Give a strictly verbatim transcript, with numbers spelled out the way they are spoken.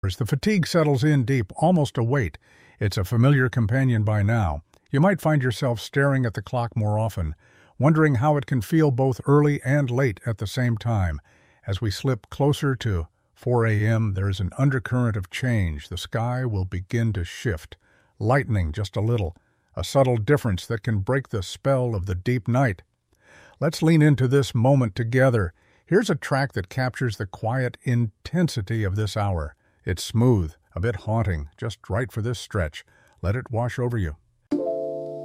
As the fatigue settles in deep, almost a weight, it's a familiar companion by now. You might find yourself staring at the clock more often, wondering how it can feel both early and late at the same time. As we slip closer to four a.m., there is an undercurrent of change. The sky will begin to shift, lightening just a little, a subtle difference that can break the spell of the deep night. Let's lean into this moment together. Here's a track that captures the quiet intensity of this hour. It's smooth, a bit haunting, just right for this stretch. Let it wash over you.